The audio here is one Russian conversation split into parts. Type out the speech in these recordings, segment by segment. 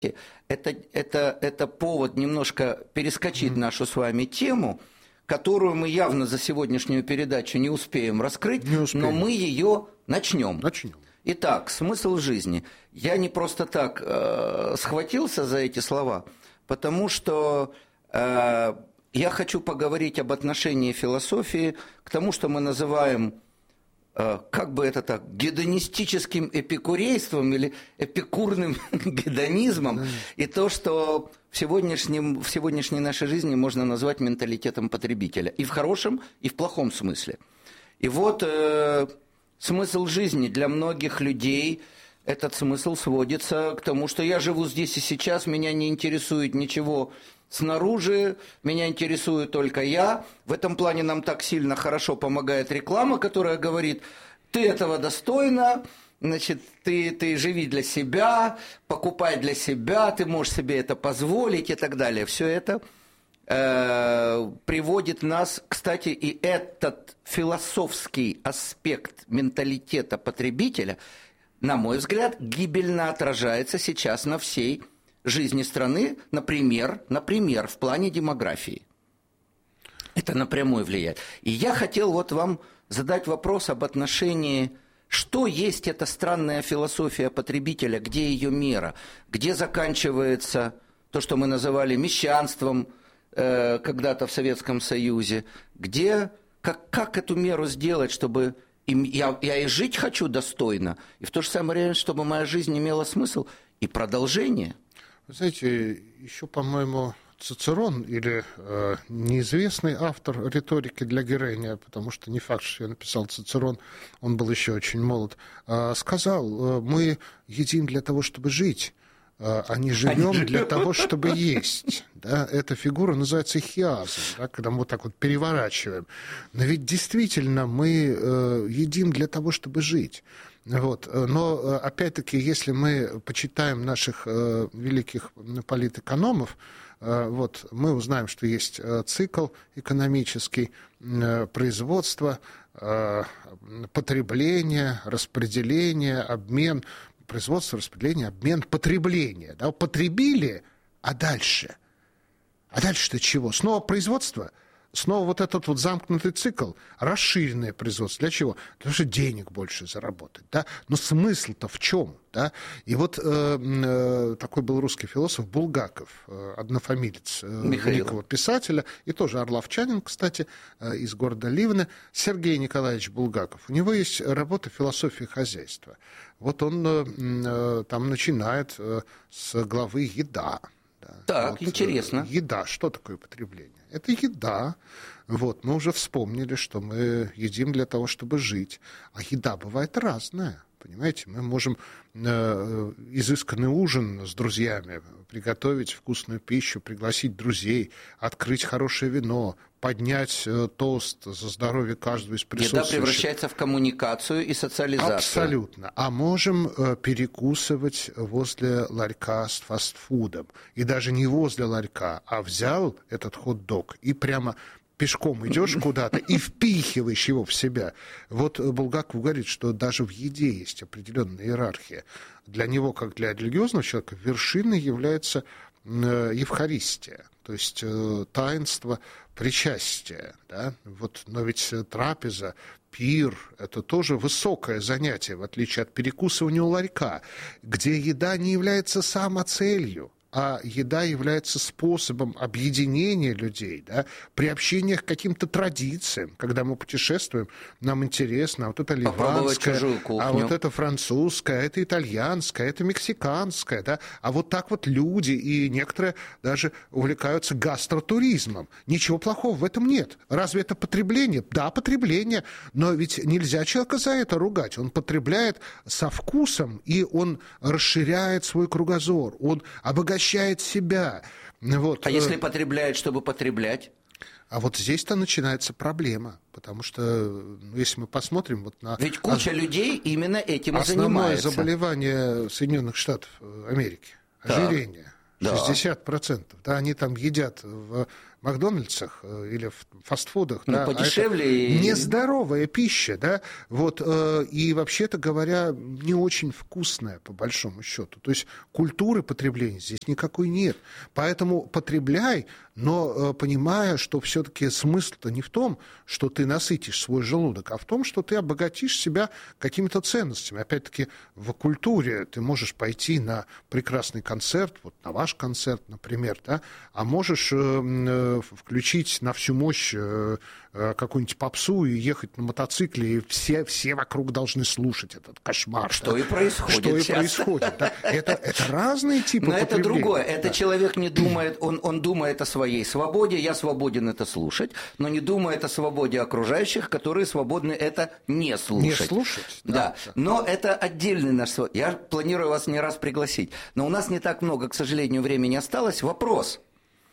это повод немножко перескочить нашу с вами тему, которую мы явно за сегодняшнюю передачу не успеем раскрыть, но мы ее начнем. Итак, смысл жизни. Я не просто так схватился за эти слова, потому что я хочу поговорить об отношении философии к тому, что мы называем, как бы это так, гедонистическим эпикурейством или эпикурным гедонизмом, и то, что в сегодняшней нашей жизни можно назвать менталитетом потребителя. И в хорошем, и в плохом смысле. И вот смысл жизни для многих людей, этот смысл сводится к тому, что я живу здесь и сейчас, меня не интересует ничего снаружи, меня интересует только я. В этом плане нам так сильно хорошо помогает реклама, которая говорит: ты этого достойна, значит, ты живи для себя, покупай для себя, ты можешь себе это позволить и так далее. Все это приводит нас, кстати, и этот философский аспект менталитета потребителя, на мой взгляд, гибельно отражается сейчас на всей жизни страны, например, в плане демографии. Это напрямую влияет. И я хотел вот вам задать вопрос об отношении, что есть эта странная философия потребителя, где ее мера, где заканчивается то, что мы называли мещанством когда-то в Советском Союзе, где, как эту меру сделать, чтобы я и жить хочу достойно, и в то же самое время, чтобы моя жизнь имела смысл и продолжение. Вы знаете, еще, по-моему, Цицерон, или неизвестный автор риторики для Герения, потому что не факт, что я написал Цицерон, он был еще очень молод, сказал: мы едим для того, чтобы жить, а не живем для того, чтобы есть. Да? Эта фигура называется хиазм, да, когда мы вот так вот переворачиваем. Но ведь действительно мы едим для того, чтобы жить. Вот. Но, опять-таки, если мы почитаем наших великих политэкономов, вот, мы узнаем, что есть цикл экономический, производство, потребление, распределение, обмен, производство, распределение, обмен, потребление. Да? Потребили, а дальше? А дальше-то чего? Снова производство? Снова вот этот вот замкнутый цикл, расширенное производство. Для чего? Для того, чтобы денег больше заработать. Да? Но смысл-то в чем? Да? И вот такой был русский философ Булгаков, однофамилец великого писателя, и тоже орловчанин, кстати, из города Ливны, Сергей Николаевич Булгаков. У него есть работа «Философия хозяйства». Вот он там начинает с главы «Еда». Да. Так, вот, интересно. Еда. Что такое потребление? Это еда. Вот, мы уже вспомнили, что мы едим для того, чтобы жить. А еда бывает разная. Понимаете, мы можем изысканный ужин с друзьями приготовить, вкусную пищу, пригласить друзей, открыть хорошее вино, поднять тост за здоровье каждого из присутствующих. Еда превращается в коммуникацию и социализацию. Абсолютно. А можем перекусывать возле ларька с фастфудом. И даже не возле ларька, а взял этот хот-дог и прямо пешком идешь куда-то и впихиваешь его в себя. Вот Булгаков говорит, что даже в еде есть определенная иерархия. Для него, как для религиозного человека, вершиной является Евхаристия, то есть таинство причастия. Да? Вот, но ведь трапеза, пир – это тоже высокое занятие, в отличие от перекусывания у ларька, где еда не является самоцелью, а еда является способом объединения людей, да, приобщения к каким-то традициям. Когда мы путешествуем, нам интересно, а вот это ливанское, а вот это французское, а это итальянское, а это мексиканское, да, а вот так вот люди, и некоторые даже увлекаются гастротуризмом. Ничего плохого в этом нет. Разве это потребление? Да, потребление, но ведь нельзя человека за это ругать. Он потребляет со вкусом, и он расширяет свой кругозор, он обогащает себя. Вот. А если потребляет, чтобы потреблять? А вот здесь-то начинается проблема, потому что, если мы посмотрим вот на... Ведь куча людей именно этим и занимается. занимается. Основное заболевание Соединенных Штатов Америки – ожирение. 60%. Да, они там едят в Макдональдсах или в фастфудах. Ну, да, подешевле. Это нездоровая пища, да, вот, и вообще-то говоря, не очень вкусная, по большому счету. То есть культуры потребления здесь никакой нет. Поэтому потребляй, но понимая, что все-таки смысл-то не в том, что ты насытишь свой желудок, а в том, что ты обогатишь себя какими-то ценностями. Опять-таки, в культуре ты можешь пойти на прекрасный концерт, вот на ваш концерт, например, да, а можешь включить на всю мощь какую-нибудь попсу и ехать на мотоцикле, и все вокруг должны слушать этот кошмар. Что да? и происходит. Что и происходит. Да? Это разные типы Но потребления. это другое. Это да. Человек не думает, он думает о своей свободе, я свободен это слушать, но не думает о свободе окружающих, которые свободны это не слушать. Не слушать? Да. Но это отдельный наш... Я планирую вас не раз пригласить. Но у нас не так много, к сожалению, времени осталось. Вопрос.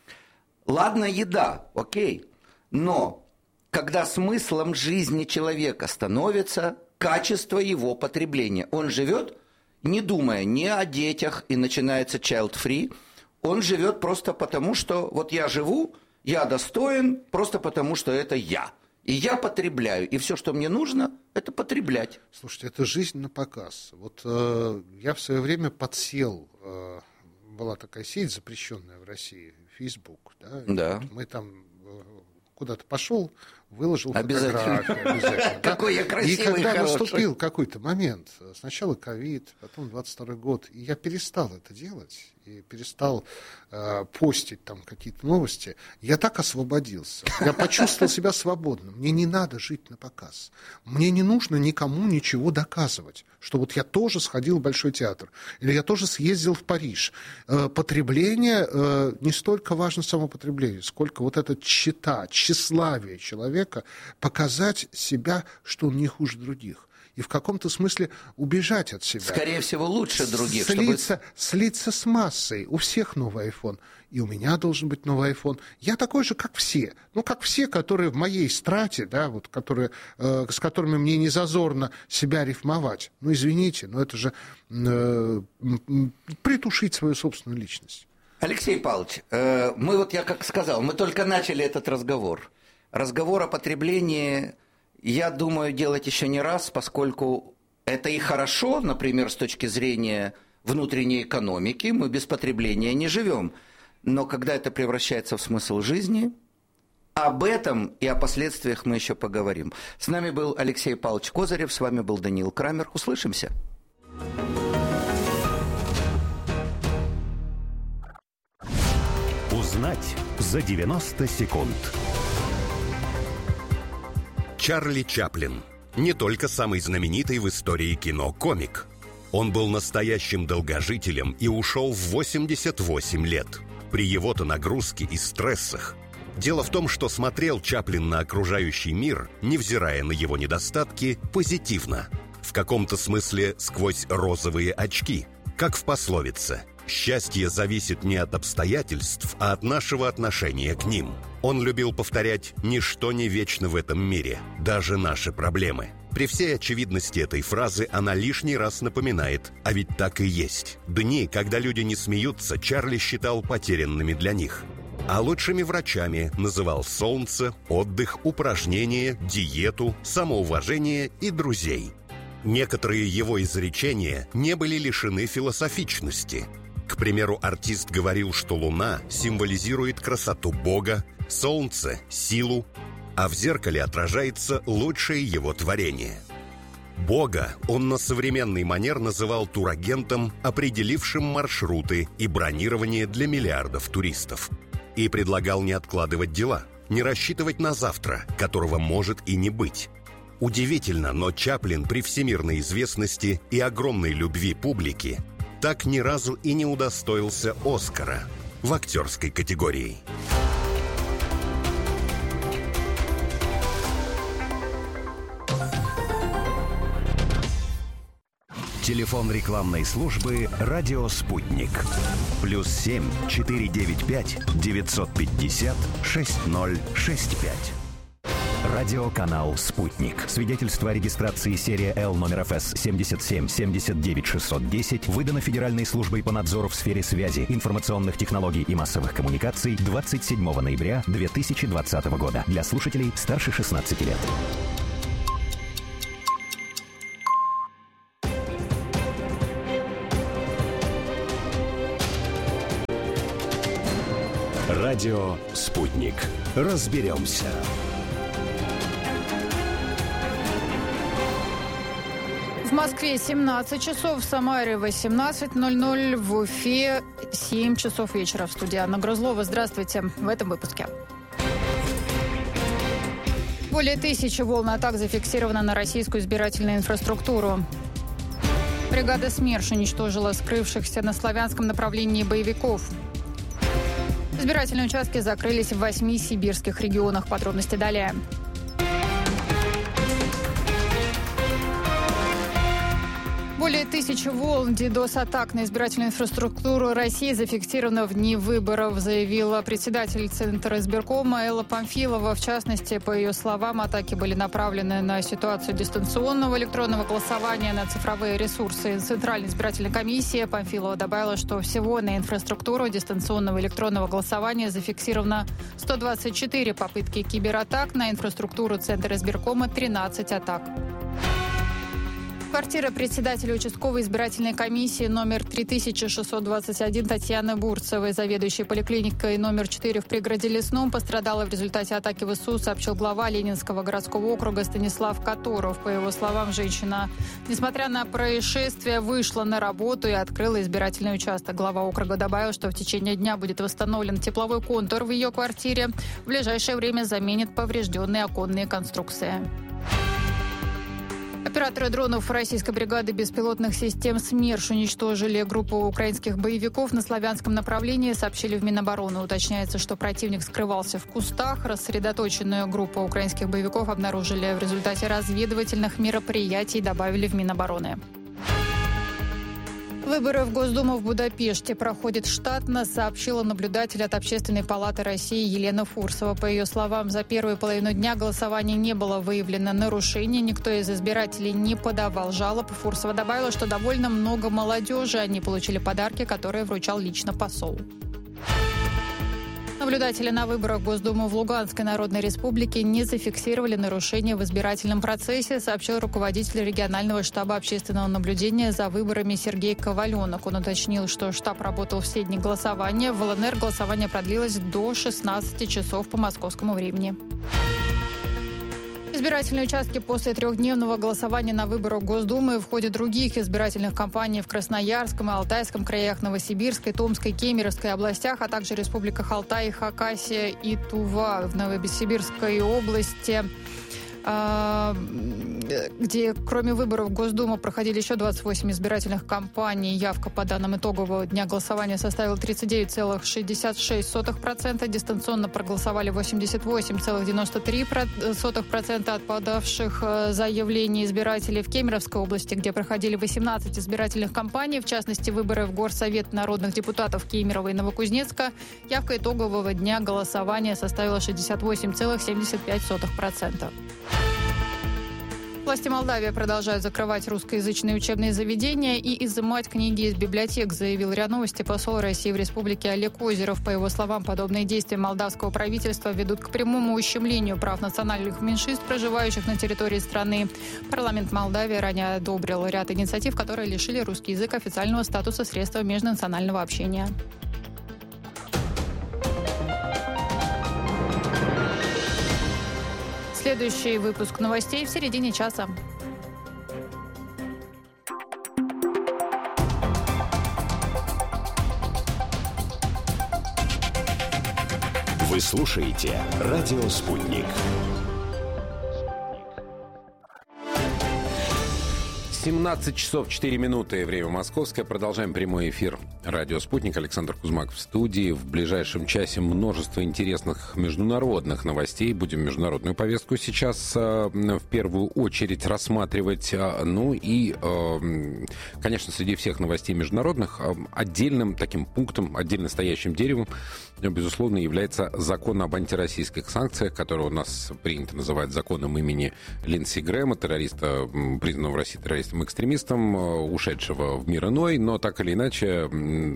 Ладно, еда, окей, но когда смыслом жизни человека становится качество его потребления, он живет, не думая ни о детях, и начинается child-free, он живет просто потому, что вот я живу, я достоин, просто потому, что это я. И я потребляю, и все, что мне нужно, это потреблять. Слушайте, это жизнь на показ. Вот я в свое время подсел, была такая сеть, запрещенная в России, Facebook, да? Да. Мы там куда-то пошел, выложил обязательно. фотографию. Обязательно. Какой я красивый, и когда хороший. наступил какой-то момент, сначала ковид, потом 22-й год, и я перестал это делать, и перестал постить там какие-то новости, я так освободился. Я почувствовал себя свободным. Мне не надо жить на показ. Мне не нужно никому ничего доказывать, что вот я тоже сходил в Большой театр, или я тоже съездил в Париж. Потребление, не столько важно само потребление, сколько вот эта тщеславие человека, показать себя, что он не хуже других. И в каком-то смысле убежать от себя. Скорее всего, лучше других. Слиться с массой. У всех новый iPhone. И у меня должен быть новый iPhone. Я такой же, как все. Ну, как все, которые в моей страте, да, вот, которые, с которыми мне не зазорно себя рифмовать. Ну, извините, но это же притушить свою собственную личность. Алексей Павлович, я как сказал, мы только начали этот разговор. Разговор о потреблении... Я думаю, делать еще не раз, поскольку это и хорошо, например, с точки зрения внутренней экономики, мы без потребления не живем. Но когда это превращается в смысл жизни, об этом и о последствиях мы еще поговорим. С нами был Алексей Павлович Козырев, с вами был Даниил Крамер. Услышимся. Узнать за 90 секунд. Чарли Чаплин – не только самый знаменитый в истории кино комик. Он был настоящим долгожителем и ушел в 88 лет. При его-то нагрузке и стрессах. Дело в том, что смотрел Чаплин на окружающий мир, невзирая на его недостатки, позитивно. В каком-то смысле сквозь розовые очки. Как в пословице: «Счастье зависит не от обстоятельств, а от нашего отношения к ним». Он любил повторять: «Ничто не вечно в этом мире, даже наши проблемы». При всей очевидности этой фразы она лишний раз напоминает, а ведь так и есть. Дни, когда люди не смеются, Чарли считал потерянными для них. А лучшими врачами называл солнце, отдых, упражнения, диету, самоуважение и друзей. Некоторые его изречения не были лишены философичности. К примеру, артист говорил, что Луна символизирует красоту Бога, Солнце – силу, а в зеркале отражается лучшее его творение. Бога он на современный манер называл турагентом, определившим маршруты и бронирование для миллиардов туристов. И предлагал не откладывать дела, не рассчитывать на завтра, которого может и не быть. Удивительно, но Чаплин при всемирной известности и огромной любви публики так ни разу и не удостоился Оскара в актерской категории. Телефон рекламной службы «Радио Спутник». +7 495 950 6065. Радиоканал «Спутник». Свидетельство о регистрации серия Л номер ФС 77-79-610 выдано Федеральной службой по надзору в сфере связи, информационных технологий и массовых коммуникаций 27 ноября 2020 года. Для слушателей старше 16 лет. Радио «Спутник». Разберемся. В Москве 17 часов, в Самаре 18:00, в Уфе 7 часов вечера. В студии Анна Грузлова. Здравствуйте. В этом выпуске. Более 1000 волн атак зафиксировано на российскую избирательную инфраструктуру. Бригада СМЕРШ уничтожила скрывшихся на славянском направлении боевиков. Избирательные участки закрылись в 8 сибирских регионах. Подробности далее. Более 1000 волн DDoS-атак на избирательную инфраструктуру России зафиксировано в дни выборов, заявила председатель Центра избиркома Элла Памфилова. В частности, по ее словам, атаки были направлены на ситуацию дистанционного электронного голосования, на цифровые ресурсы Центральной избирательной комиссии. Памфилова добавила, что всего на инфраструктуру дистанционного электронного голосования зафиксировано 124 попытки кибератак, на инфраструктуру Центра избиркома 13 атак. Квартира председателя участковой избирательной комиссии номер 3621 Татьяны Бурцевой, заведующей поликлиникой номер 4 в пригороде Лесном, пострадала в результате атаки ВСУ, сообщил глава Ленинского городского округа Станислав Которов. По его словам, женщина, несмотря на происшествие, вышла на работу и открыла избирательный участок. Глава округа добавил, что в течение дня будет восстановлен тепловой контур в ее квартире. В ближайшее время заменит поврежденные оконные конструкции. Операторы дронов российской бригады беспилотных систем СМЕРШ уничтожили группу украинских боевиков на славянском направлении, сообщили в Минобороны. Уточняется, что противник скрывался в кустах. Рассредоточенную группу украинских боевиков обнаружили в результате разведывательных мероприятий, добавили в Минобороны. Выборы в Госдуму в Будапеште проходят штатно, сообщила наблюдатель от Общественной палаты России Елена Фурсова. По ее словам, за первую половину дня голосования не было выявлено нарушений, никто из избирателей не подавал жалоб. Фурсова добавила, что довольно много молодежи, они получили подарки, которые вручал лично посол. Наблюдатели на выборах в Госдуму в Луганской Народной Республике не зафиксировали нарушения в избирательном процессе, сообщил руководитель регионального штаба общественного наблюдения за выборами Сергей Коваленок. Он уточнил, что штаб работал все дни голосования. В ЛНР голосование продлилось до 16 часов по московскому времени. Избирательные участки после трехдневного голосования на выборах Госдумы в ходе других избирательных кампаний в Красноярском и Алтайском краях, Новосибирской, Томской, Кемеровской областях, а также республиках Алтай, Хакасия и Тува. В Новосибирской области, где кроме выборов в Госдуму проходили еще 28 избирательных кампаний, явка по данным итогового дня голосования составила 39,66%, дистанционно проголосовали 88,93% от подавших заявлений избирателей. В Кемеровской области, где проходили 18 избирательных кампаний, в частности выборы в Горсовет народных депутатов Кемерово и Новокузнецка, явка итогового дня голосования составила 68,75%. Власти Молдавии продолжают закрывать русскоязычные учебные заведения и изымать книги из библиотек, заявил РИА Новости посол России в республике Олег Озеров. По его словам, подобные действия молдавского правительства ведут к прямому ущемлению прав национальных меньшинств, проживающих на территории страны. Парламент Молдавии ранее одобрил ряд инициатив, которые лишили русский язык официального статуса средства межнационального общения. Следующий выпуск новостей в середине часа. Вы слушаете «Радио Спутник». 17 часов 4 минуты, время московское. Продолжаем прямой эфир Радио «Спутник», Александр Кузьмак в студии. В ближайшем часе множество интересных международных новостей. Будем международную повестку сейчас в первую очередь рассматривать. Ну и, конечно, среди всех новостей международных отдельным таким пунктом, отдельно стоящим деревом, безусловно, является закон об антироссийских санкциях, который у нас принято называть законом имени Линдси Грэма, террориста, признанного в России террористом-экстремистом, ушедшего в мир иной, но так или иначе,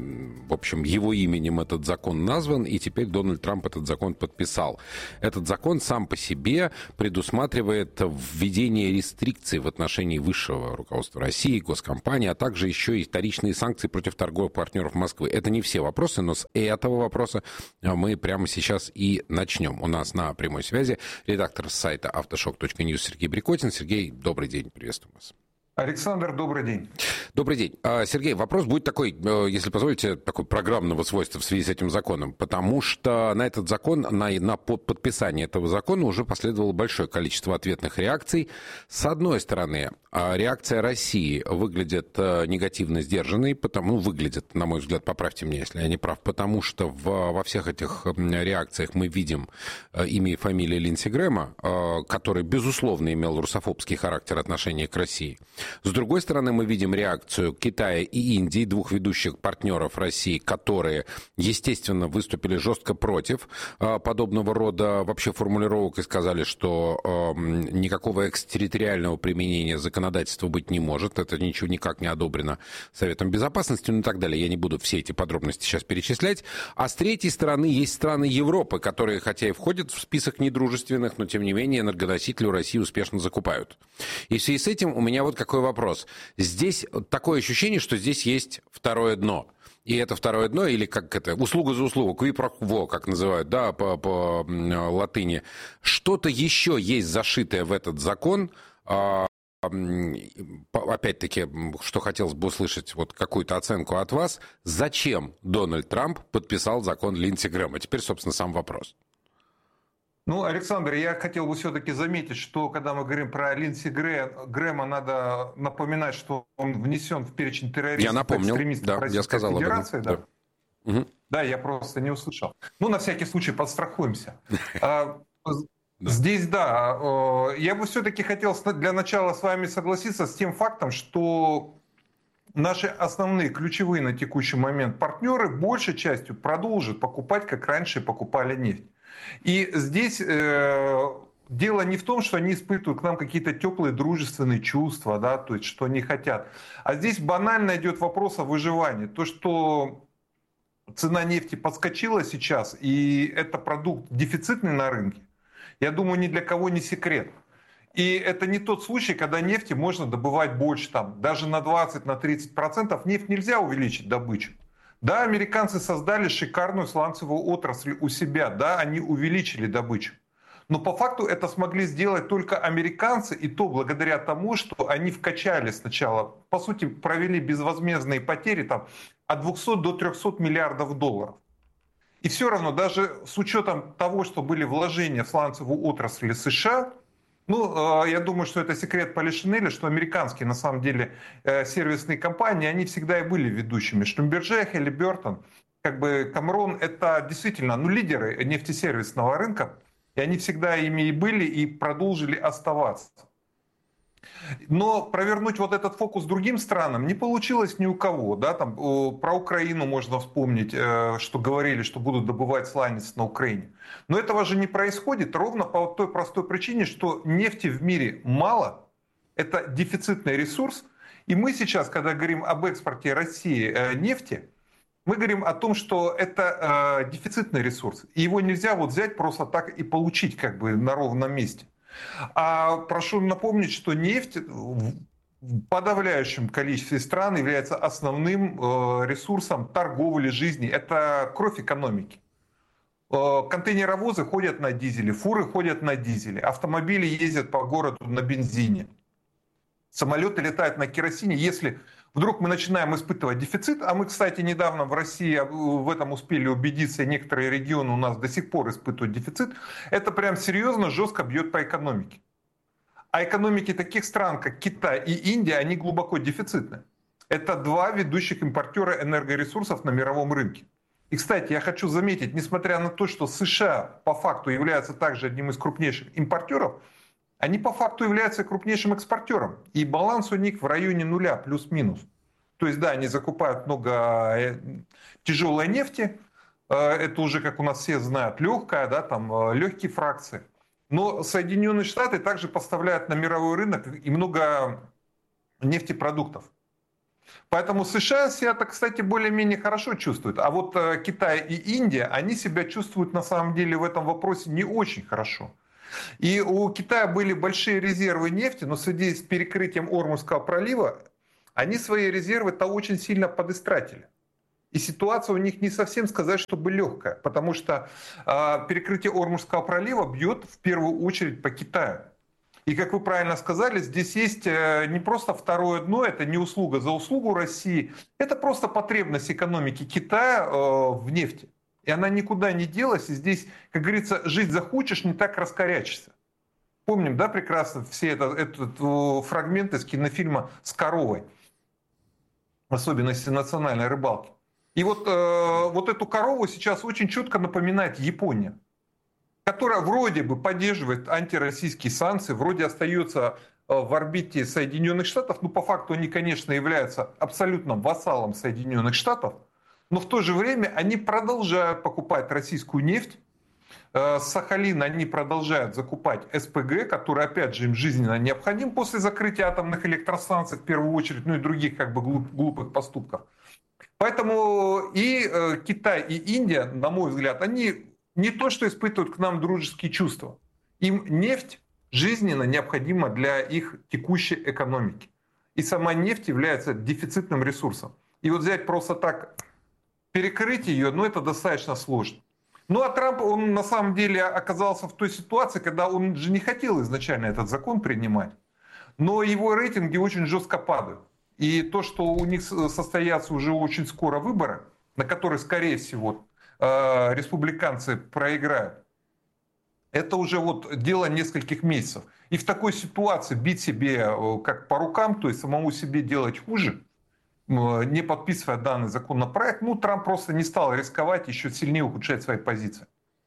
в общем, его именем этот закон назван, и теперь Дональд Трамп этот закон подписал. Этот закон сам по себе предусматривает введение рестрикций в отношении высшего руководства России, госкомпании, а также еще и вторичные санкции против торговых партнеров Москвы. Это не все вопросы, но с этого вопроса мы прямо сейчас и начнем. У нас на прямой связи редактор сайта автошок.ньюс Сергей Брикотин. Сергей, добрый день, приветствую вас. Александр, добрый день. Добрый день. Сергей, вопрос будет такой, если позволите, такой программного свойства в связи с этим законом, потому что на этот закон, на подписание этого закона уже последовало большое количество ответных реакций. С одной стороны, реакция России выглядит негативно сдержанной, выглядит, на мой взгляд, поправьте меня, если я не прав, потому что во всех этих реакциях мы видим имя и фамилию Линдси Грэма, который, безусловно, имел русофобский характер отношения к России. С другой стороны, мы видим реакцию Китая и Индии, двух ведущих партнеров России, которые, естественно, выступили жестко против подобного рода вообще формулировок и сказали, что никакого экстерриториального применения законодательства быть не может. Это ничего никак не одобрено Советом Безопасности, и так далее. Я не буду все эти подробности сейчас перечислять. А с третьей стороны есть страны Европы, которые, хотя и входят в список недружественных, но, тем не менее, энергоносители у России успешно закупают. И в связи с этим у меня вот какой вопрос. Здесь такое ощущение, что здесь есть второе дно. И это второе дно, или как это, услуга за услугу, qui pro quo, как называют, да, по латыни. Что-то еще есть зашитое в этот закон. Опять-таки, что хотелось бы услышать, вот какую-то оценку от вас. Зачем Дональд Трамп подписал закон Линдси Грэма? Теперь, собственно, сам вопрос. Ну, Александр, я хотел бы все-таки заметить, что когда мы говорим про Линдси Грэма, надо напоминать, что он внесен в перечень террористов, экстремистов да, Российской Федерации. Да. Угу. Да, я просто не услышал. Ну, на всякий случай подстрахуемся. Здесь, да, я бы все-таки хотел для начала с вами согласиться с тем фактом, что наши основные, ключевые на текущий момент партнеры большей частью продолжат покупать, как раньше покупали нефть. И здесь дело не в том, что они испытывают к нам какие-то теплые дружественные чувства, да, то есть что они хотят. А здесь банально идет вопрос о выживании. То, что цена нефти подскочила сейчас, и это продукт дефицитный на рынке, я думаю, ни для кого не секрет. И это не тот случай, когда нефти можно добывать больше, там, даже на 20-30%. Нефть нельзя увеличить добычу. Да, американцы создали шикарную сланцевую отрасль у себя, да, они увеличили добычу. Но по факту это смогли сделать только американцы, и то благодаря тому, что они вкачали сначала, по сути, провели безвозмездные потери там, от 200 до 300 миллиардов долларов. И все равно, даже с учетом того, что были вложения в сланцевую отрасль США, ну, я думаю, что это секрет Полишинеля, что американские, на самом деле, сервисные компании, они всегда и были ведущими. Шлюмберже, Halliburton, как бы Камрон, это действительно, ну, лидеры нефтесервисного рынка, и они всегда ими и были, и продолжили оставаться. Но провернуть вот этот фокус другим странам не получилось ни у кого. Да? Там, про Украину можно вспомнить, что говорили, что будут добывать сланец на Украине. Но этого же не происходит ровно по той простой причине, что нефти в мире мало, это дефицитный ресурс. И мы сейчас, когда говорим об экспорте России нефти, мы говорим о том, что это дефицитный ресурс. И его нельзя вот взять просто так и получить как бы на ровном месте. А прошу напомнить, что нефть в подавляющем количестве стран является основным ресурсом торговли жизни. Это кровь экономики. Контейнеровозы ходят на дизеле, фуры ходят на дизеле, автомобили ездят по городу на бензине, самолеты летают на керосине. Если вдруг мы начинаем испытывать дефицит, а мы, кстати, недавно в России в этом успели убедиться, и некоторые регионы у нас до сих пор испытывают дефицит, это прям серьезно, жестко бьет по экономике. А экономики таких стран, как Китай и Индия, они глубоко дефицитны. Это два ведущих импортера энергоресурсов на мировом рынке. И, кстати, я хочу заметить, несмотря на то, что США по факту являются также одним из крупнейших импортеров, они по факту являются крупнейшим экспортером. И баланс у них в районе нуля, плюс-минус. То есть, да, они закупают много тяжелой нефти, это уже, как у нас все знают, легкая, да, там легкие фракции. Но Соединенные Штаты также поставляют на мировой рынок и много нефтепродуктов. Поэтому США себя, кстати, более-менее хорошо чувствуют. А вот Китай и Индия, они себя чувствуют на самом деле в этом вопросе не очень хорошо. И у Китая были большие резервы нефти, но в связи с перекрытием Ормузского пролива они свои резервы-то очень сильно подистратили. И ситуация у них не совсем сказать, чтобы легкая, потому что перекрытие Ормузского пролива бьет в первую очередь по Китаю. И, как вы правильно сказали, здесь есть не просто второе дно, это не услуга за услугу России, это просто потребность экономики Китая в нефти. И она никуда не делась, и здесь, как говорится, жить захочешь, не так раскорячишься. Помним, да, прекрасно все этот фрагмент из кинофильма «С коровой», особенности национальной рыбалки. И вот эту корову сейчас очень четко напоминает Япония, которая вроде бы поддерживает антироссийские санкции, вроде остается в орбите Соединенных Штатов, но по факту они, конечно, являются абсолютным вассалом Соединенных Штатов, но в то же время они продолжают покупать российскую нефть, с Сахалина они продолжают закупать СПГ, который, опять же, им жизненно необходим после закрытия атомных электростанций, в первую очередь, ну и других как бы глупых поступков. Поэтому и Китай, и Индия, на мой взгляд, они не то что испытывают к нам дружеские чувства. Им нефть жизненно необходима для их текущей экономики. И сама нефть является дефицитным ресурсом. И вот взять просто так, перекрыть ее, ну это достаточно сложно. Ну а Трамп, он на самом деле оказался в той ситуации, когда он же не хотел изначально этот закон принимать. Но его рейтинги очень жестко падают. И то, что у них состоятся уже очень скоро выборы, на которые, скорее всего, республиканцы проиграют, это уже вот дело нескольких месяцев. И в такой ситуации бить себе как по рукам, то есть самому себе делать хуже, не подписывая данный законопроект, ну, Трамп просто не стал рисковать еще сильнее ухудшать свои позиции.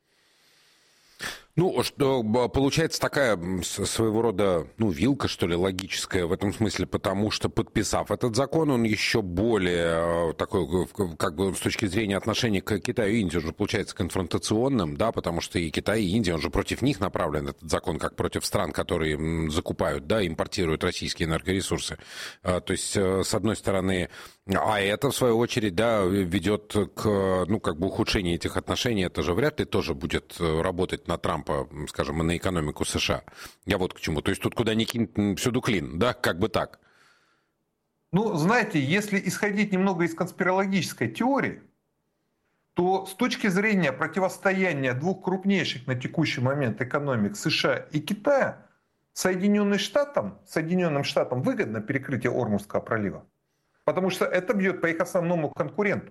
Ну, что получается такая своего рода, ну, вилка, что ли, логическая в этом смысле, потому что, подписав этот закон, он еще более такой, как бы с точки зрения отношений к Китаю и Индии, уже получается конфронтационным, да, потому что и Китай, и Индия, он же против них направлен, этот закон, как против стран, которые закупают, да, импортируют российские энергоресурсы. То есть, с одной стороны, а это, в свою очередь, да, ведет к, ну, как бы ухудшению этих отношений. Это же вряд ли тоже будет работать на Трампа, скажем, и на экономику США. Я вот к чему. То есть тут куда ни кинь, всюду клин, да, как бы так. Ну, знаете, если исходить немного из конспирологической теории, то с точки зрения противостояния двух крупнейших на текущий момент экономик США и Китая, Соединенным Штатам выгодно перекрытие Ормузского пролива. Потому что это бьет по их основному конкуренту.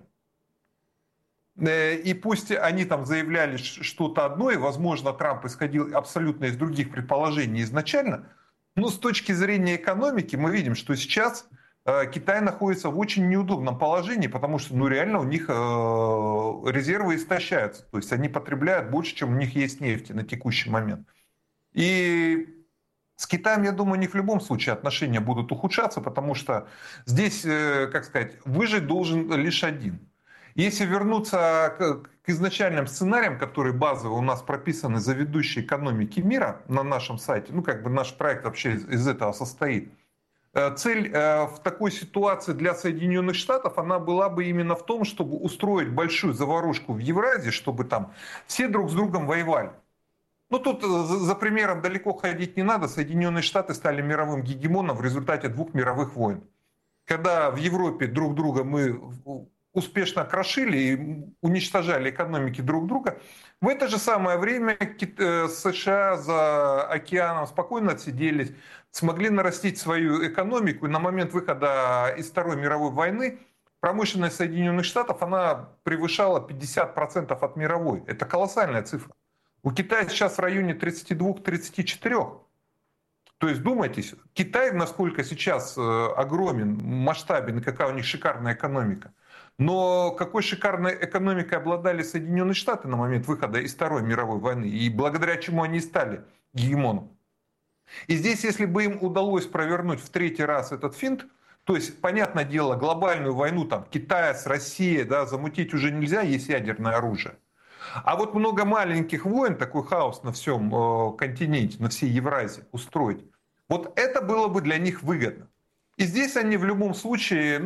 И пусть они там заявляли что-то одно, и, возможно, Трамп исходил абсолютно из других предположений изначально, но с точки зрения экономики мы видим, что сейчас Китай находится в очень неудобном положении, потому что, ну, реально у них резервы истощаются. То есть они потребляют больше, чем у них есть нефти на текущий момент. И с Китаем, я думаю, не в любом случае отношения будут ухудшаться, потому что здесь, как сказать, выжить должен лишь один. Если вернуться к изначальным сценариям, которые базово у нас прописаны за ведущие экономики мира на нашем сайте, ну как бы наш проект вообще из этого состоит, цель в такой ситуации для Соединенных Штатов, она была бы именно в том, чтобы устроить большую заварушку в Евразии, чтобы там все друг с другом воевали. Ну, тут за примером далеко ходить не надо. Соединенные Штаты стали мировым гегемоном в результате 2 мировых войн. Когда в Европе друг друга мы успешно крошили и уничтожали экономики друг друга, в это же самое время США за океаном спокойно отсиделись, смогли нарастить свою экономику. И на момент выхода из Второй мировой войны промышленность Соединенных Штатов, она превышала 50% от мировой. Это колоссальная цифра. У Китая сейчас в районе 32-34. То есть, думайтесь, Китай, насколько сейчас огромен, масштабен, и какая у них шикарная экономика. Но какой шикарной экономикой обладали Соединенные Штаты на момент выхода из Второй мировой войны, и благодаря чему они стали гегемоном. И здесь, если бы им удалось провернуть в третий раз этот финт, то есть, понятное дело, глобальную войну там, Китая с Россией, да, замутить уже нельзя, есть ядерное оружие. А вот много маленьких войн, такой хаос на всем континенте, на всей Евразии устроить, вот это было бы для них выгодно. И здесь они в любом случае,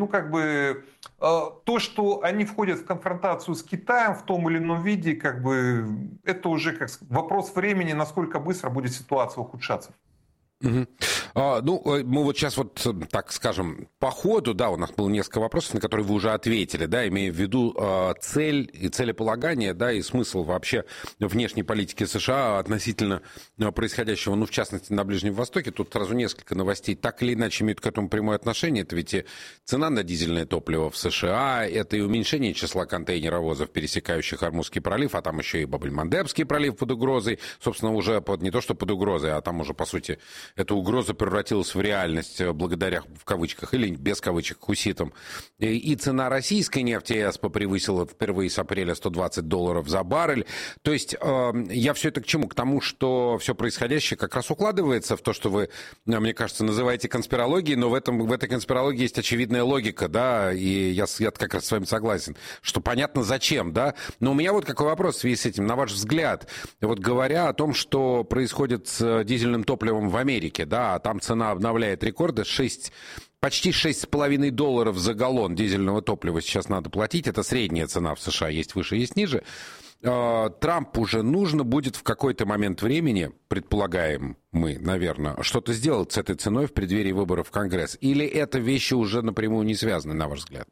то, что они входят в конфронтацию с Китаем в том или ином виде, это уже вопрос времени, насколько быстро будет ситуация ухудшаться. Угу. Мы вот сейчас так скажем, по ходу, да, у нас было несколько вопросов, на которые вы уже ответили, да, имея в виду цель и целеполагание, да, и смысл вообще внешней политики США относительно происходящего, в частности, на Ближнем Востоке. Тут сразу несколько новостей так или иначе имеют к этому прямое отношение. Это ведь и цена на дизельное топливо в США, это и уменьшение числа контейнеровозов, пересекающих Ормузский пролив, а там еще и Баб-эль-Мандебский пролив под угрозой, собственно, уже не то что под угрозой, а там уже, по сути, эта угроза превратилась в реальность благодаря, в кавычках, или без кавычек, хуситам. И цена российской нефти ЭСПО превысила впервые с апреля $120 за баррель. То есть я все это к чему? К тому, что все происходящее как раз укладывается в то, что вы, мне кажется, называете конспирологией, но в этой конспирологии есть очевидная логика, да, и я как раз с вами согласен, что понятно зачем, да. Но у меня вот какой вопрос в связи с этим, на ваш взгляд, вот говоря о том, что происходит с дизельным топливом в Америке, да, а там цена обновляет рекорды, почти $6,5 за галлон дизельного топлива сейчас надо платить, это средняя цена в США, есть выше, есть ниже. Трампу уже нужно будет в какой-то момент времени, предполагаем мы, наверное, что-то сделать с этой ценой в преддверии выборов в Конгресс, или это вещи уже напрямую не связаны, на ваш взгляд?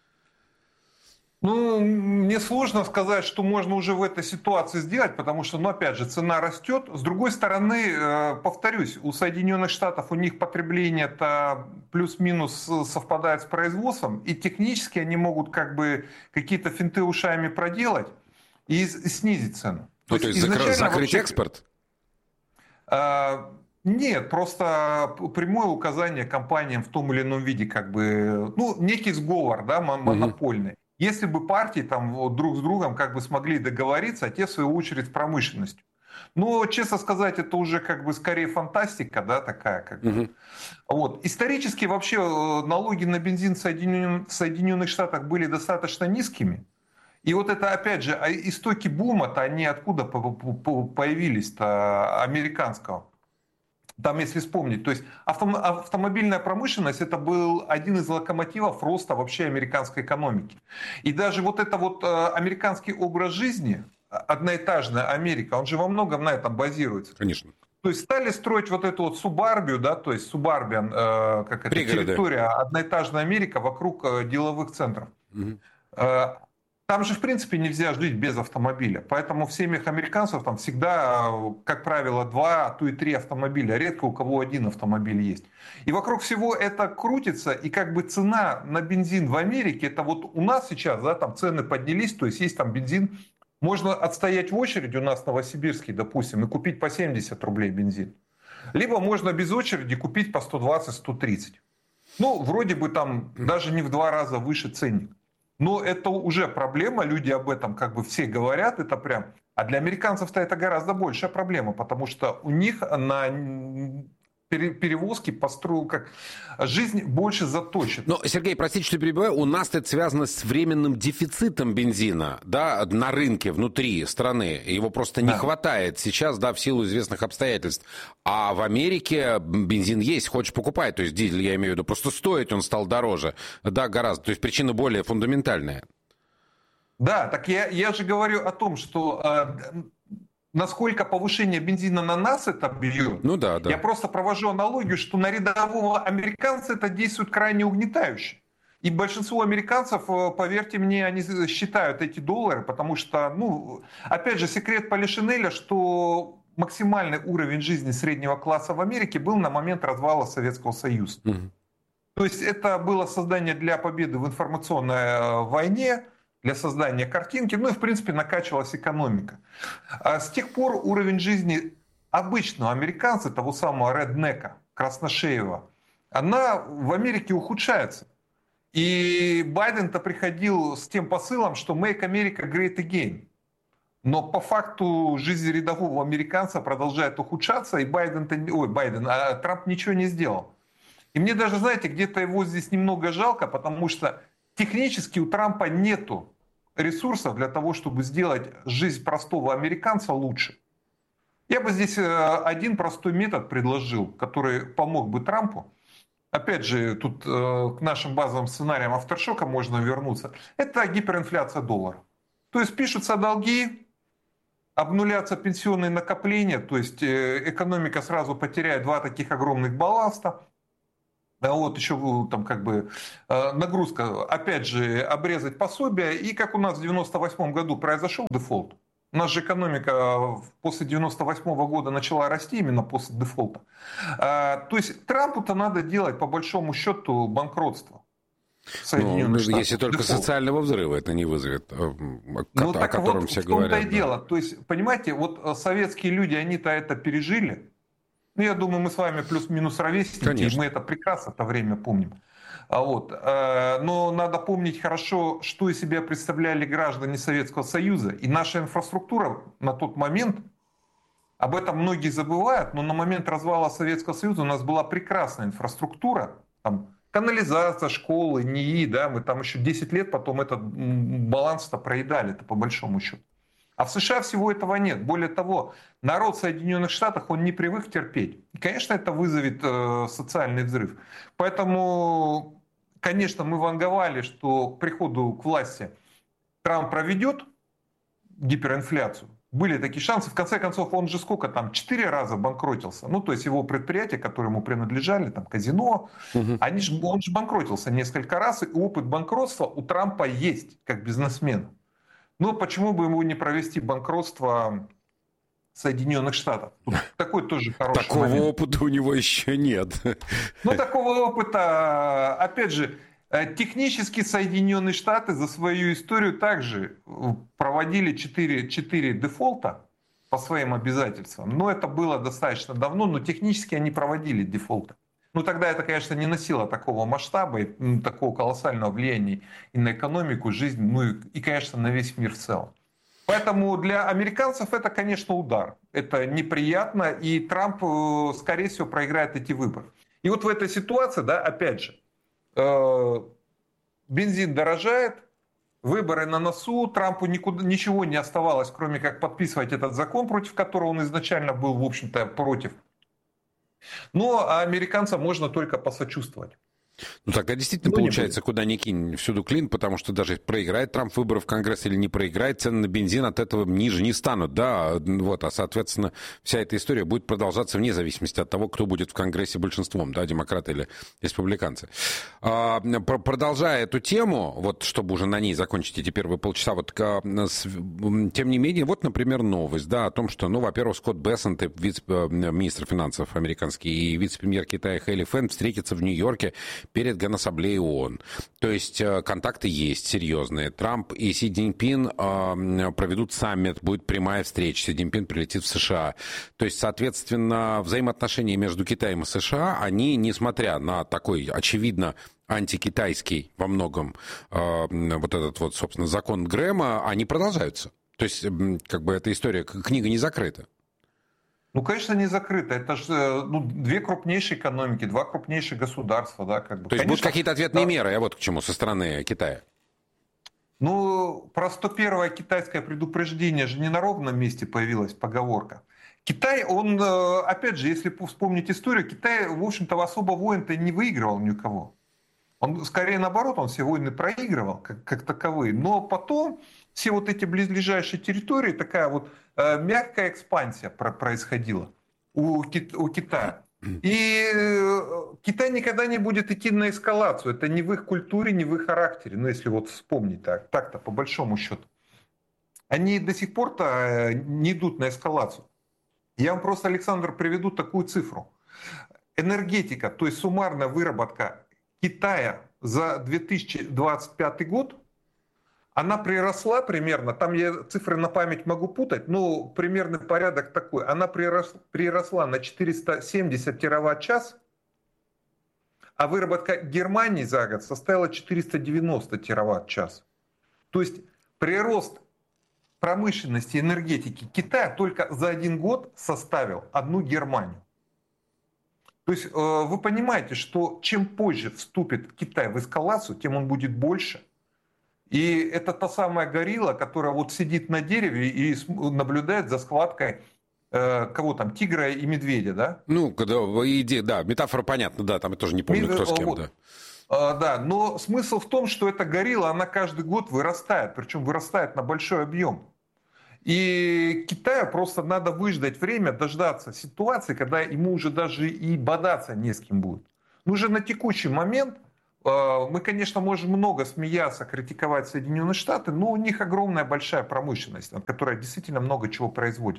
Мне сложно сказать, что можно уже в этой ситуации сделать, потому что, опять же, цена растет. С другой стороны, повторюсь, у Соединенных Штатов, у них потребление-то плюс-минус совпадает с производством, и технически они могут какие-то финты ушами проделать и снизить цену. То есть закрыть экспорт? Нет, просто прямое указание компаниям в том или ином виде, некий сговор, да, монопольный. Если бы партии там друг с другом смогли договориться, а те в свою очередь с промышленностью. Но, честно сказать, это уже скорее фантастика, да, такая. Вот. Исторически вообще налоги на бензин в Соединенных Штатах были достаточно низкими. И вот это, опять же, истоки бума-то, они откуда появились-то американского? Там, если вспомнить, то есть автомобильная промышленность это был один из локомотивов роста вообще американской экономики. И даже американский образ жизни, одноэтажная Америка, он же во многом на этом базируется. Конечно. То есть стали строить эту субарбию, да, то есть субарбиан, территория, одноэтажная Америка вокруг деловых центров. Угу. Там же, в принципе, нельзя жить без автомобиля. Поэтому в семьях американцев там всегда, как правило, 2, а то и 3 автомобиля. Редко у кого один автомобиль есть. И вокруг всего это крутится. И цена на бензин в Америке, это у нас сейчас, да, там цены поднялись, то есть там бензин. Можно отстоять в очереди у нас в Новосибирске, допустим, и купить по 70 рублей бензин. Либо можно без очереди купить по 120-130. Вроде бы там даже не в 2 раза выше ценник. Но это уже проблема, люди об этом все говорят, это прям. А для американцев-то это гораздо большая проблема, потому что у них на перевозки жизнь больше заточена. Но, Сергей, простите, что перебиваю, у нас это связано с временным дефицитом бензина, да, на рынке внутри страны. Его просто не хватает сейчас, да, в силу известных обстоятельств. А в Америке бензин есть, хочешь покупай. То есть дизель, я имею в виду, просто стоить он стал дороже, да, гораздо. То есть причина более фундаментальная. Да, так я же говорю о том, что насколько повышение бензина на нас это бьет. Да. Я просто провожу аналогию, что на рядового американца это действует крайне угнетающе. И большинство американцев, поверьте мне, они считают эти доллары, потому что, опять же, секрет Полишинеля, что максимальный уровень жизни среднего класса в Америке был на момент развала Советского Союза. Угу. То есть это было создание для победы в информационной войне, для создания картинки, и в принципе накачивалась экономика. А с тех пор уровень жизни обычного американца, того самого реднека, красношеева, она в Америке ухудшается. И Байден-то приходил с тем посылом, что «Make America Great Again». Но по факту жизнь рядового американца продолжает ухудшаться, и Трамп ничего не сделал. И мне даже, знаете, где-то его здесь немного жалко, потому что технически у Трампа нету ресурсов для того, чтобы сделать жизнь простого американца лучше. Я бы здесь один простой метод предложил, который помог бы Трампу. Опять же, тут к нашим базовым сценариям авторшока можно вернуться. Это гиперинфляция доллара. То есть пишутся долги, обнулятся пенсионные накопления, то есть экономика сразу потеряет два таких огромных балласта. А вот еще там как бы нагрузка, опять же, обрезать пособия. И как у нас в 98 году произошел дефолт. У нас же экономика после 98 года начала расти именно после дефолта. То есть Трампу-то надо делать по большому счету банкротство. Если только социального взрыва это не вызовет, о котором все говорят. В том-то и дело. То есть, понимаете, вот советские люди, они-то это пережили. Ну, я думаю, мы с вами плюс-минус ровесники, конечно. Мы это прекрасно в то время помним. Но надо помнить хорошо, что из себя представляли граждане Советского Союза. И наша инфраструктура на тот момент, об этом многие забывают, но на момент развала Советского Союза у нас была прекрасная инфраструктура, там, канализация, школы, НИИ, да, мы там еще 10 лет потом этот баланс-то проедали-то по большому счету. А в США всего этого нет. Более того, народ в Соединенных Штатах, он не привык терпеть. И, конечно, это вызовет социальный взрыв. Поэтому, конечно, мы ванговали, что к приходу к власти Трамп проведет гиперинфляцию. Были такие шансы. В конце концов, он же сколько там, 4 раза банкротился. Ну, то есть его предприятия, которые ему принадлежали, там, казино, он же банкротился несколько раз. И опыт банкротства у Трампа есть, как бизнесмена. Но почему бы ему не провести банкротство Соединенных Штатов? Такой тоже хороший Такого момент. опыта у него еще нет. Ну, такого опыта, опять же, технически Соединенные Штаты за свою историю также проводили 4 дефолта по своим обязательствам. Но это было достаточно давно, но технически они проводили дефолты. Ну, тогда это, конечно, не носило такого масштаба, и такого колоссального влияния и на экономику, жизнь, ну и, конечно, на весь мир в целом. Поэтому для американцев это, конечно, удар. Это неприятно, и Трамп, скорее всего, проиграет эти выборы. И вот в этой ситуации, да, опять же, бензин дорожает, выборы на носу, Трампу ничего не оставалось, кроме как подписывать этот закон, против которого он изначально был, в общем-то, против. Но американцам можно только посочувствовать. Ну тогда действительно получается, куда ни кинь, всюду клин, потому что даже проиграет Трамп выборы в Конгресс или не проиграет, цены на бензин от этого ниже не станут, да, вот, а соответственно вся эта история будет продолжаться вне зависимости от того, кто будет в Конгрессе большинством, да, демократы или республиканцы. Продолжая эту тему, вот, чтобы уже на ней закончить эти первые полчаса, вот, тем не менее, вот, например, новость, да, о том, что, ну, во-первых, Скотт Бессент, вице-министр финансов американский, и вице-премьер Китая Хэйли Фэн встретятся в Нью-Йорке перед Генассамблеей ООН. То есть контакты есть серьезные. Трамп и Си Цзиньпин проведут саммит, будет прямая встреча. Си Цзиньпин прилетит в США. То есть, соответственно, взаимоотношения между Китаем и США, они, несмотря на такой, очевидно, антикитайский во многом вот этот вот, собственно, закон Грэма, они продолжаются. То есть, как бы эта история, книга не закрыта. Ну, конечно, не закрыто. Это же две крупнейшие экономики, два крупнейших государства. Да, как бы. То есть будут какие-то ответные меры, а вот к чему, со стороны Китая? Ну, про 101-е китайское предупреждение же не на ровном месте появилась поговорка. Китай, он, опять же, если вспомнить историю, Китай, в общем-то, особо войн-то не выигрывал ни у кого. Он, скорее наоборот, он все войны проигрывал, как таковые. Но потом все вот эти близлежащие территории, такая вот мягкая экспансия происходила у Китая. И Китай никогда не будет идти на эскалацию. Это не в их культуре, не в их характере. Ну, если вот вспомнить так-то, по большому счету. Они до сих пор-то не идут на эскалацию. Я вам просто, Александр, приведу такую цифру. Энергетика, то есть суммарная выработка Китая за 2025 год, она приросла примерно, там я цифры на память могу путать, но примерный порядок такой. Она приросла на 470 тераватт-час, а выработка Германии за год составила 490 тераватт-час. То есть прирост промышленности и энергетики Китая только за 1 год составил одну Германию. То есть вы понимаете, что чем позже вступит Китай в эскалацию, тем он будет больше. И это та самая горилла, которая вот сидит на дереве и наблюдает за схваткой кого там, тигра и медведя, да? Ну, да, метафора понятна, да, там я тоже не помню, кто с кем, вот. Да, но смысл в том, что эта горилла, она каждый год вырастает, причем вырастает на большой объем. И Китаю просто надо выждать время, дождаться ситуации, когда ему уже даже и бодаться не с кем будет. Но уже на текущий момент мы, конечно, можем много смеяться, критиковать Соединенные Штаты, но у них огромная большая промышленность, которая действительно много чего производит.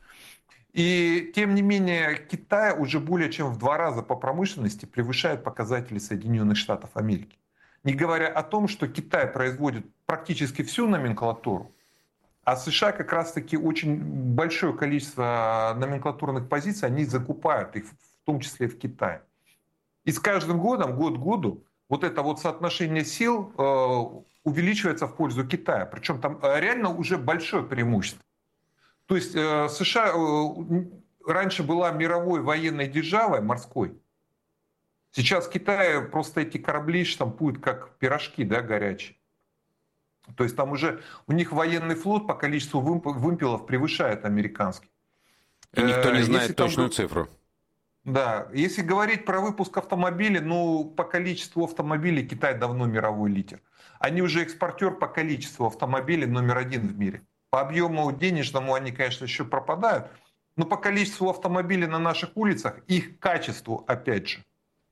И тем не менее Китай уже более чем в 2 раза по промышленности превышает показатели Соединенных Штатов Америки. Не говоря о том, что Китай производит практически всю номенклатуру, а США как раз-таки очень большое количество номенклатурных позиций, они закупают их, в том числе в Китае. И с каждым годом, год к году, вот это вот соотношение сил увеличивается в пользу Китая. Причем там реально уже большое преимущество. То есть США раньше была мировой военной державой, морской. Сейчас Китай просто эти корабли штампует как пирожки, да, горячие. То есть там уже у них военный флот по количеству вымпелов превышает американский. И никто не знает точную цифру. Да, если говорить про выпуск автомобилей, ну, по количеству автомобилей Китай давно мировой лидер. Они уже экспортер по количеству автомобилей номер 1 в мире. По объему денежному они, конечно, еще пропадают, но по количеству автомобилей на наших улицах, их качеству, опять же,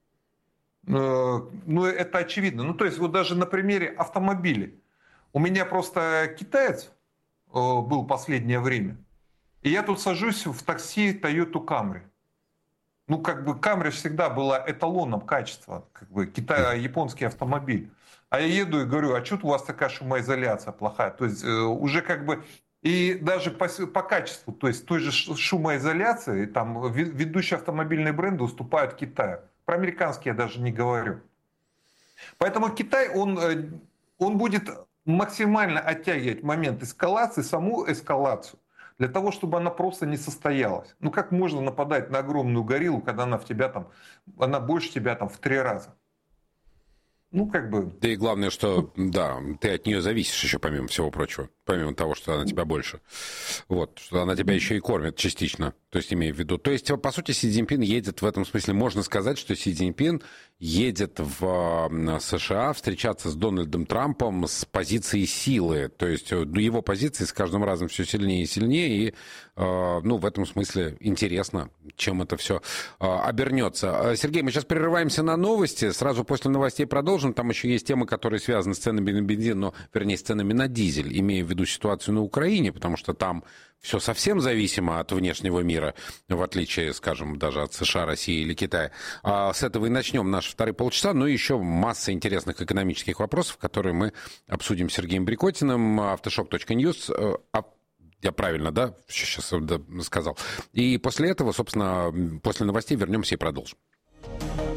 ну, это очевидно. Ну, то есть, вот даже на примере автомобилей. У меня просто китаец был последнее время, и я тут сажусь в такси Toyota Camry. Ну, как бы Camry всегда была эталоном качества, как бы японский автомобиль. А я еду и говорю, а что у вас такая шумоизоляция плохая? То есть уже как бы, и даже по качеству, то есть той же шумоизоляции, там ведущие автомобильные бренды уступают Китаю. Про американские я даже не говорю. Поэтому Китай, он будет максимально оттягивать момент эскалации, саму эскалацию, для того, чтобы она просто не состоялась. Ну как можно нападать на огромную гориллу, когда она она больше тебя там в 3 раза? Ну, как бы... Да и главное, что, да, ты от нее зависишь еще, помимо всего прочего. Помимо того, что она тебя больше. Вот, что она тебя еще и кормит частично. То есть, имею в виду. То есть, по сути, Си Цзиньпин едет в этом смысле. Можно сказать, что Си Цзиньпин едет в США встречаться с Дональдом Трампом с позиции силы. То есть, его позиции с каждым разом все сильнее и сильнее. И, ну, в этом смысле интересно, чем это все обернется. Сергей, мы сейчас прерываемся на новости. Сразу после новостей продолжим. Там еще есть темы, которые связаны с ценами на бензин, но, вернее, с ценами на дизель, имея в виду ситуацию на Украине, потому что там все совсем зависимо от внешнего мира, в отличие, скажем, даже от США, России или Китая. С этого и начнем наши вторые полчаса, но еще масса интересных экономических вопросов, которые мы обсудим с Сергеем Брикотиным, автошок.ньюс. Я правильно, да, сейчас сказал. И после этого, собственно, после новостей вернемся и продолжим.